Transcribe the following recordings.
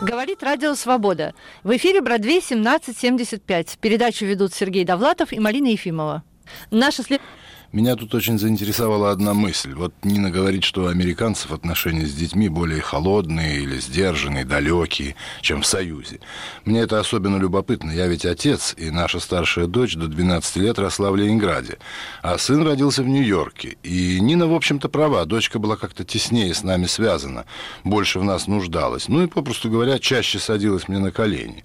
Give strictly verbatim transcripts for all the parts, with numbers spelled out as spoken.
Говорит Радио Свобода. В эфире Бродвей семнадцать семьдесят пять. Передачу ведут Сергей Довлатов и Марина Ефимова. Наша след... Меня тут очень заинтересовала одна мысль. Вот Нина говорит, что у американцев отношения с детьми более холодные или сдержанные, далекие, чем в Союзе. Мне это особенно любопытно. Я ведь отец, и наша старшая дочь до двенадцати лет росла в Ленинграде. А сын родился в Нью-Йорке. И Нина, в общем-то, права. Дочка была как-то теснее с нами связана. Больше в нас нуждалась. Ну и, попросту говоря, чаще садилась мне на колени.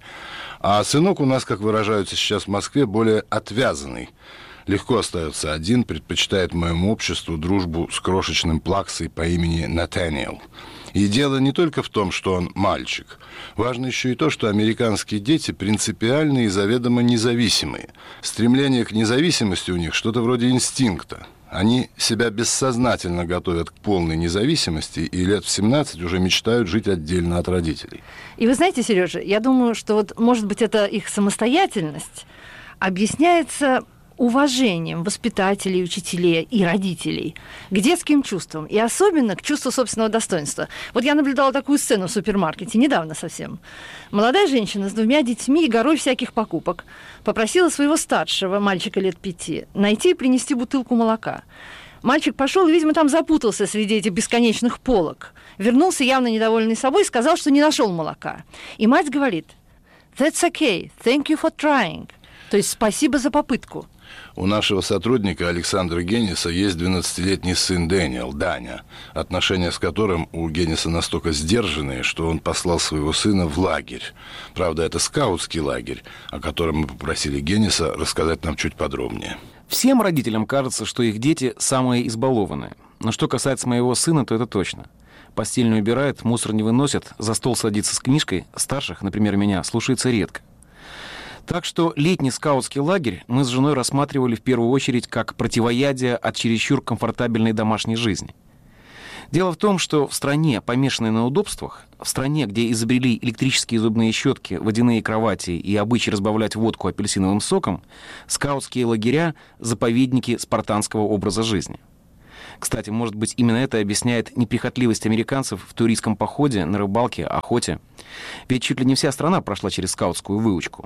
А сынок у нас, как выражаются сейчас в Москве, более отвязанный. Легко остается один, предпочитает моему обществу дружбу с крошечным плаксой по имени Натаниэл. И дело не только в том, что он мальчик. Важно еще и то, что американские дети принципиальные и заведомо независимые. Стремление к независимости у них что-то вроде инстинкта. Они себя бессознательно готовят к полной независимости и лет в семнадцать уже мечтают жить отдельно от родителей. И вы знаете, Сережа, я думаю, что вот, может быть, эта их самостоятельность объясняется уважением воспитателей, учителей и родителей к детским чувствам, и особенно к чувству собственного достоинства. Вот я наблюдала такую сцену в супермаркете, недавно совсем. Молодая женщина с двумя детьми и горой всяких покупок попросила своего старшего, мальчика лет пяти, найти и принести бутылку молока. Мальчик пошел и, видимо, там запутался среди этих бесконечных полок. Вернулся явно недовольный собой и сказал, что не нашел молока. И мать говорит: «That's okay, thank you for trying». То есть спасибо за попытку. У нашего сотрудника Александра Генниса есть двенадцатилетний сын Дэниел, Даня, отношения с которым у Генниса настолько сдержанные, что он послал своего сына в лагерь. Правда, это скаутский лагерь, о котором мы попросили Генниса рассказать нам чуть подробнее. Всем родителям кажется, что их дети самые избалованные. Но что касается моего сына, то это точно. Постель не убирает, мусор не выносит, за стол садится с книжкой, старших, например, меня, слушается редко. Так что летний скаутский лагерь мы с женой рассматривали в первую очередь как противоядие от чересчур комфортабельной домашней жизни. Дело в том, что в стране, помешанной на удобствах, в стране, где изобрели электрические зубные щетки, водяные кровати и обычай разбавлять водку апельсиновым соком, скаутские лагеря – заповедники спартанского образа жизни. Кстати, может быть, именно это объясняет неприхотливость американцев в туристском походе, на рыбалке, охоте. Ведь чуть ли не вся страна прошла через скаутскую выучку.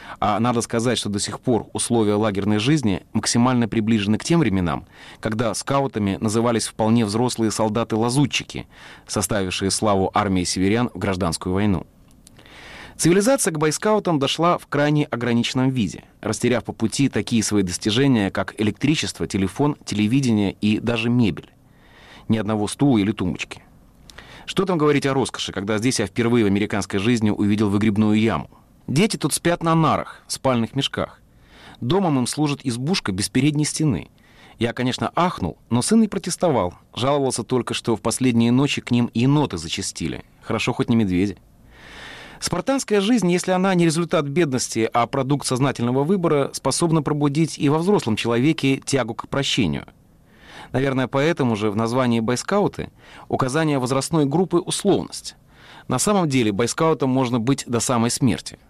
А надо сказать, что до сих пор условия лагерной жизни максимально приближены к тем временам, когда скаутами назывались вполне взрослые солдаты-лазутчики, составившие славу армии северян в гражданскую войну. Цивилизация к бойскаутам дошла в крайне ограниченном виде, растеряв по пути такие свои достижения, как электричество, телефон, телевидение и даже мебель. Ни одного стула или тумбочки. Что там говорить о роскоши, когда здесь я впервые в американской жизни увидел выгребную яму. Дети тут спят на нарах, в спальных мешках. Домом им служит избушка без передней стены. Я, конечно, ахнул, но сын не протестовал. Жаловался только, что в последние ночи к ним еноты зачастили. Хорошо, хоть не медведи. Спартанская жизнь, если она не результат бедности, а продукт сознательного выбора, способна пробудить и во взрослом человеке тягу к прощению. Наверное, поэтому же в названии «бойскауты» указание возрастной группы условность. На самом деле бойскаутом можно быть до самой смерти.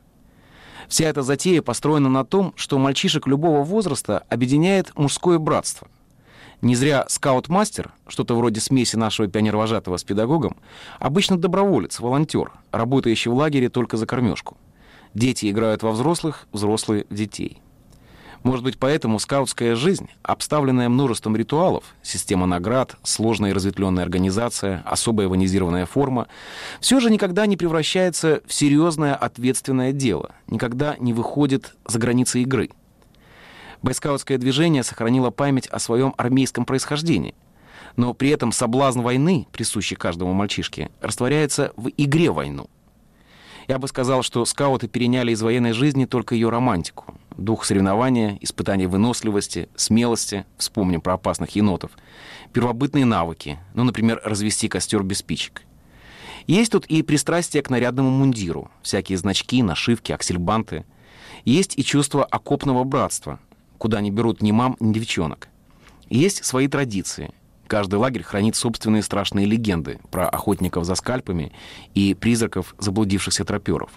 Вся эта затея построена на том, что мальчишек любого возраста объединяет мужское братство. Не зря скаут-мастер, что-то вроде смеси нашего пионервожатого с педагогом, обычно доброволец, волонтер, работающий в лагере только за кормежку. Дети играют во взрослых, взрослые в детей. Может быть, поэтому скаутская жизнь, обставленная множеством ритуалов, система наград, сложная и разветвленная организация, особая военизированная форма, все же никогда не превращается в серьезное ответственное дело, никогда не выходит за границы игры. Бойскаутское движение сохранило память о своем армейском происхождении, но при этом соблазн войны, присущий каждому мальчишке, растворяется в игре в войну. Я бы сказал, что скауты переняли из военной жизни только ее романтику. Дух соревнования, испытания выносливости, смелости, вспомним про опасных енотов, первобытные навыки, ну, например, развести костер без спичек. Есть тут и пристрастие к нарядному мундиру, всякие значки, нашивки, аксельбанты. Есть и чувство окопного братства, куда не берут ни мам, ни девчонок. Есть свои традиции. Каждый лагерь хранит собственные страшные легенды про охотников за скальпами и призраков заблудившихся троперов.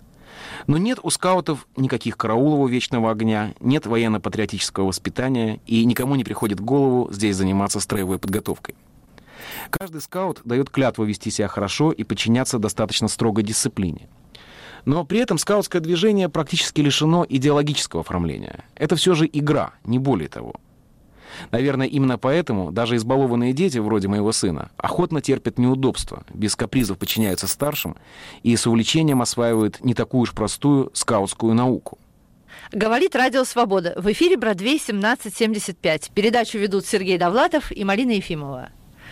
Но нет у скаутов никаких караулов у вечного огня, нет военно-патриотического воспитания, и никому не приходит в голову здесь заниматься строевой подготовкой. Каждый скаут дает клятву вести себя хорошо и подчиняться достаточно строгой дисциплине. Но при этом скаутское движение практически лишено идеологического оформления. Это все же игра, не более того. Наверное, именно поэтому даже избалованные дети, вроде моего сына, охотно терпят неудобства, без капризов подчиняются старшим и с увлечением осваивают не такую уж простую скаутскую науку. Говорит Радио Свобода. В эфире Бродвей семнадцать семьдесят пять. Передачу ведут Сергей Довлатов и Марина Ефимова.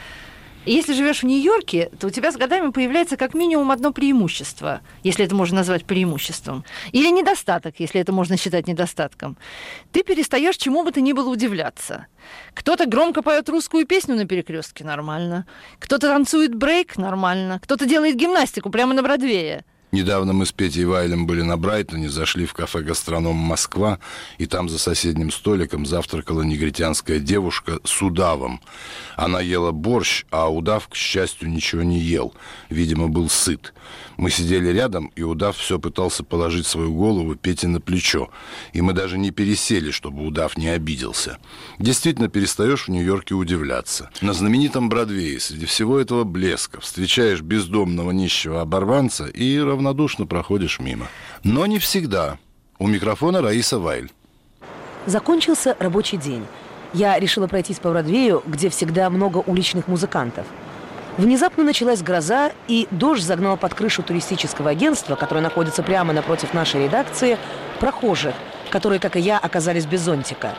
И если живешь в Нью-Йорке, то у тебя с годами появляется как минимум одно преимущество, если это можно назвать преимуществом, или недостаток, если это можно считать недостатком. Ты перестаешь чему бы то ни было удивляться. Кто-то громко поет русскую песню на перекрестке — нормально. Кто-то танцует брейк — нормально. Кто-то делает гимнастику прямо на Бродвее. Недавно мы с Петей Вайлем были на Брайтоне, зашли в кафе «Гастроном Москва», и там за соседним столиком завтракала негритянская девушка с удавом. Она ела борщ, а удав, к счастью, ничего не ел. Видимо, был сыт. Мы сидели рядом, и удав все пытался положить свою голову Пете на плечо. И мы даже не пересели, чтобы удав не обиделся. Действительно, перестаешь в Нью-Йорке удивляться. На знаменитом Бродвее среди всего этого блеска встречаешь бездомного нищего оборванца и равнодушно проходишь мимо. Но не всегда. У микрофона Раиса Вайль. Закончился рабочий день. Я решила пройтись по Бродвею, где всегда много уличных музыкантов. Внезапно началась гроза, и дождь загнал под крышу туристического агентства, которое находится прямо напротив нашей редакции, прохожих, которые, как и я, оказались без зонтика.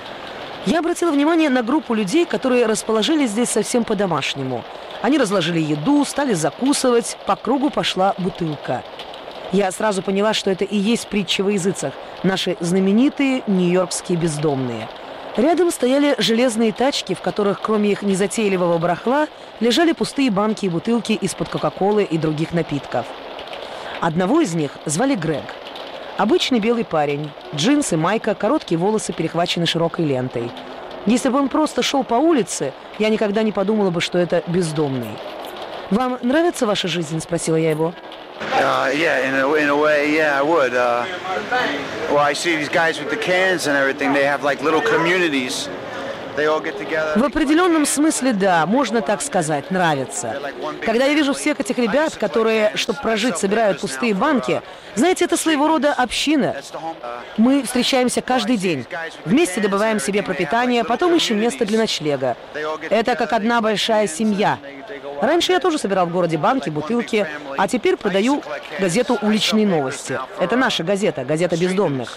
Я обратила внимание на группу людей, которые расположились здесь совсем по-домашнему. Они разложили еду, стали закусывать, по кругу пошла бутылка. Я сразу поняла, что это и есть притча во языцах, наши знаменитые нью-йоркские бездомные. Рядом стояли железные тачки, в которых, кроме их незатейливого барахла, лежали пустые банки и бутылки из-под кока-колы и других напитков. Одного из них звали Грег. Обычный белый парень, джинсы, майка, короткие волосы перехвачены широкой лентой. Если бы он просто шел по улице, я никогда не подумала бы, что это бездомный. «Вам нравится ваша жизнь?» – спросила я его. Uh, yeah, in a, in a way, yeah, I would. Uh, well, I see these guys with the cans and everything. They have like little communities. They all get together. В определенном смысле, да, можно так сказать, нравится. Когда я вижу всех этих ребят, которые, чтобы прожить, собирают пустые банки, знаете, это своего рода община. Мы встречаемся каждый день. Вместе добываем себе пропитание, потом ищем место для ночлега. Это как одна большая семья. Раньше я тоже собирал в городе банки, бутылки, а теперь продаю газету «Уличные новости». Это наша газета, газета бездомных.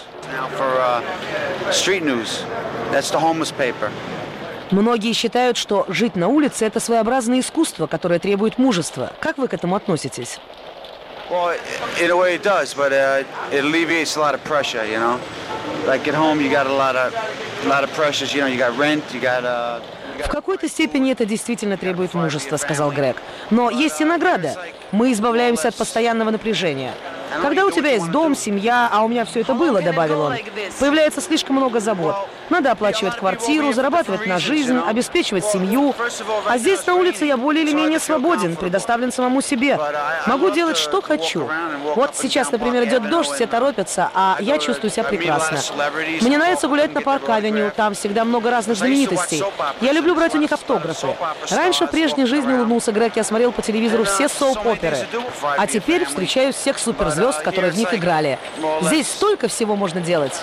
Многие считают, что жить на улице – это своеобразное искусство, которое требует мужества. Как вы к этому относитесь? Well, in a way it does, but uh, it alleviates a lot of pressure, you know. Like at home, you got a lot of, a lot of pressures, you know. You got rent, you got. Uh, В какой-то степени это действительно требует мужества, сказал Грег. Но есть и награда. Мы избавляемся от постоянного напряжения. Когда у тебя есть дом, семья, а у меня все это было, добавил он, появляется слишком много забот. Надо оплачивать квартиру, зарабатывать на жизнь, обеспечивать семью. А здесь на улице я более или менее свободен, предоставлен самому себе. Могу делать, что хочу. Вот сейчас, например, идет дождь, все торопятся, а я чувствую себя прекрасно. Мне нравится гулять на Парк-авеню, там всегда много разных знаменитостей. Я люблю брать у них автографы. Раньше в прежней жизни, улыбнулся Грег, я смотрел по телевизору все соуп-оперы. А теперь встречаю всех суперзвезд, которые в них играли. Здесь столько всего можно делать.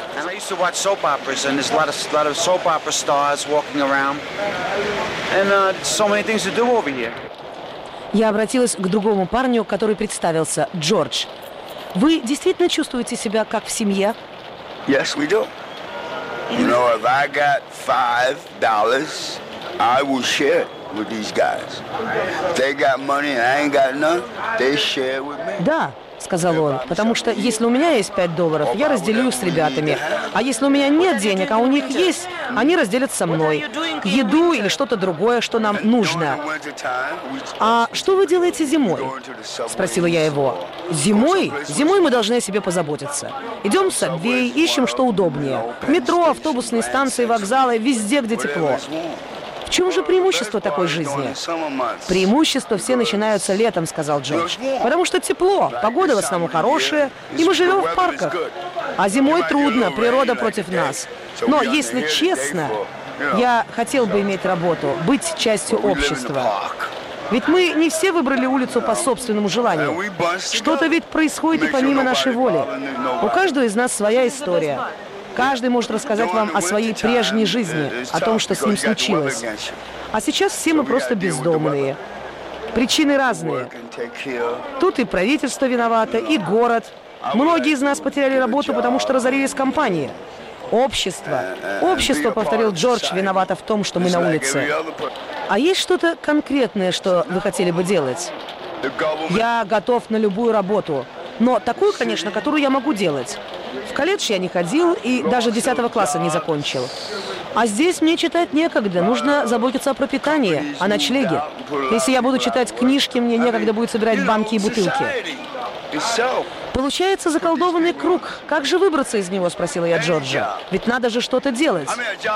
Я обратилась к другому парню, который представился, Джордж. Вы действительно чувствуете себя как в семье? Yes, we do. You know, if I got five dollars, I will share it with these guys. If they got money and I ain't got none, they share with me. Да, сказал он, потому что если у меня есть пять долларов, я разделю их с ребятами. А если у меня нет денег, а у них есть, они разделят со мной. Еду или что-то другое, что нам нужно. А что вы делаете зимой? Спросила я его. Зимой? Зимой мы должны о себе позаботиться. Идем в Сабвей, ищем, что удобнее. Метро, автобусные станции, вокзалы, везде, где тепло. В чем же преимущество такой жизни? Преимущества все начинаются летом, сказал Джордж. Потому что тепло, погода в основном хорошая, и мы живем в парках. А зимой трудно, природа против нас. Но если честно, Я хотел бы иметь работу, быть частью общества. Ведь мы не все выбрали улицу по собственному желанию. Что-то ведь происходит и помимо нашей воли. У каждого из нас своя история. Каждый может рассказать вам о своей прежней жизни, о том, что с ним случилось. А сейчас все мы просто бездомные. Причины разные. Тут и правительство виновато, и город. Многие из нас потеряли работу, потому что разорились компании. Общество. Общество, повторил Джордж, виновато в том, что мы на улице. А есть что-то конкретное, что вы хотели бы делать? Я готов на любую работу. Но такую, конечно, которую я могу делать. В колледж я не ходил и даже десятого класса не закончил. А здесь мне читать некогда. Нужно заботиться о пропитании, о ночлеге. Если я буду читать книжки, мне некогда будет собирать банки и бутылки. Получается заколдованный круг. Как же выбраться из него, спросила я Джорджа. Ведь надо же что-то делать.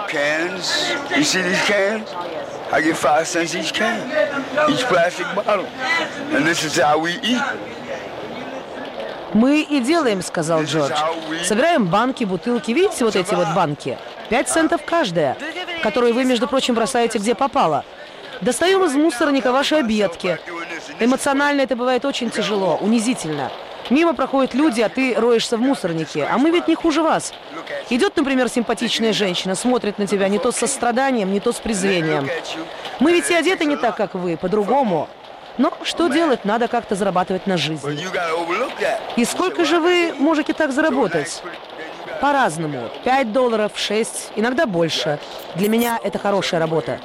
Мы и делаем, сказал Джордж. Собираем банки, бутылки. Видите вот эти вот банки? Пять центов каждая, которые вы, между прочим, бросаете где попало. Достаем из мусорника ваши объедки. Эмоционально это бывает очень тяжело, унизительно. Мимо проходят люди, а ты роешься в мусорнике. А мы ведь не хуже вас. Идет, например, симпатичная женщина, смотрит на тебя не то с состраданием, не то с презрением. Мы ведь и одеты не так, как вы, по-другому. Но что делать? Надо как-то зарабатывать на жизнь. И сколько же вы можете так заработать? По-разному. Пять долларов, шесть, иногда больше. Для меня это хорошая работа.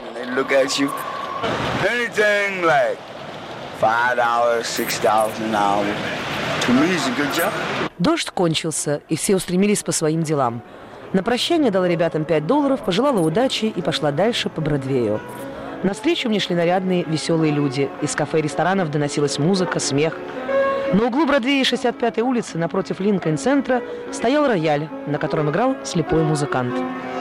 Дождь кончился, и все устремились по своим делам. На прощание дала ребятам пять долларов, пожелала удачи и пошла дальше по Бродвею. Навстречу мне шли нарядные, веселые люди. Из кафе и ресторанов доносилась музыка, смех. На углу Бродвея и шестьдесят пятой улицы, напротив Линкольн-центра, стоял рояль, на котором играл слепой музыкант.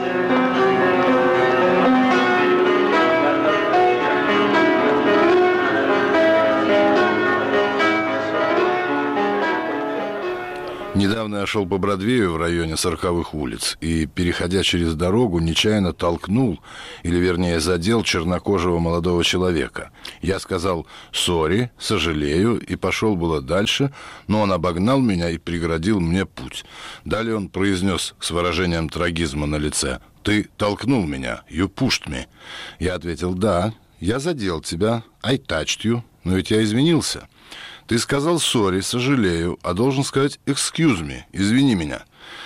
Недавно я шел по Бродвею в районе сороковых улиц и, переходя через дорогу, нечаянно толкнул, или вернее задел чернокожего молодого человека. Я сказал «сори», «сожалею» и пошел было дальше, но он обогнал меня и преградил мне путь. Далее он произнес с выражением трагизма на лице «Ты толкнул меня, you pushed me». Я ответил «Да, я задел тебя, I touched you, но ведь я извинился». Ты сказал «сори», «сожалею», а должен сказать «excuse me», «извини меня».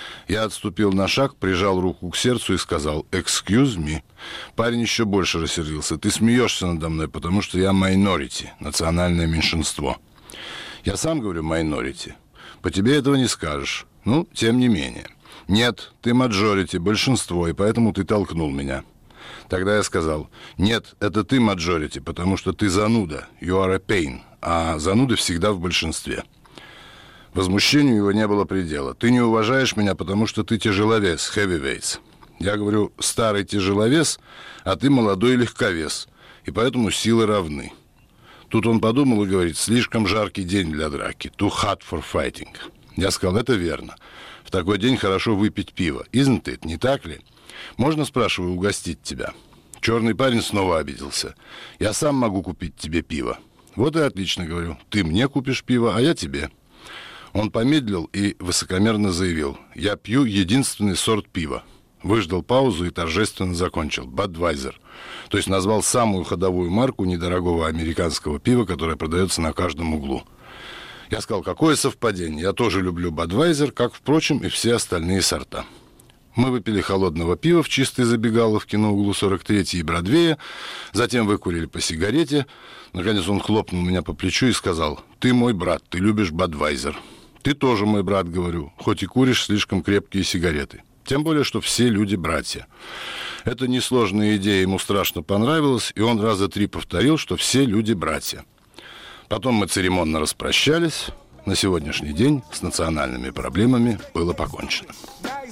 Я отступил на шаг, прижал руку к сердцу и сказал «excuse me». Парень еще больше рассердился. Ты смеешься надо мной, потому что я minority, национальное меньшинство. Я сам говорю minority. По тебе этого не скажешь. Ну, тем не менее. Нет, ты majority, большинство, и поэтому ты толкнул меня. Тогда я сказал, нет, это ты majority, потому что ты зануда, you are a pain, а зануды всегда в большинстве. Возмущению его не было предела. Ты не уважаешь меня, потому что ты тяжеловес, heavyweights. Я говорю, старый тяжеловес, а ты молодой легковес, и поэтому силы равны. Тут он подумал и говорит, слишком жаркий день для драки, too hot for fighting. Я сказал, это верно. В такой день хорошо выпить пиво. Isn't it, не так ли? Можно, спрашиваю, угостить тебя? Черный парень снова обиделся. Я сам могу купить тебе пиво. Вот и отлично, говорю. Ты мне купишь пиво, а я тебе. Он помедлил и высокомерно заявил. Я пью единственный сорт пива. Выждал паузу и торжественно закончил. Budweiser. То есть назвал самую ходовую марку недорогого американского пива, которое продается на каждом углу. Я сказал, какое совпадение. Я тоже люблю Budweiser, как, впрочем, и все остальные сорта. Мы выпили холодного пива в чистой забегаловке на углу сорок третьей и Бродвея, затем выкурили по сигарете. Наконец он хлопнул меня по плечу и сказал, ты мой брат, ты любишь Budweiser. Ты тоже мой брат, говорю, хоть и куришь слишком крепкие сигареты. Тем более, что все люди братья. Эта несложная идея ему страшно понравилась, и он раза три повторил, что все люди братья. Потом мы церемонно распрощались. На сегодняшний день с национальными проблемами было покончено.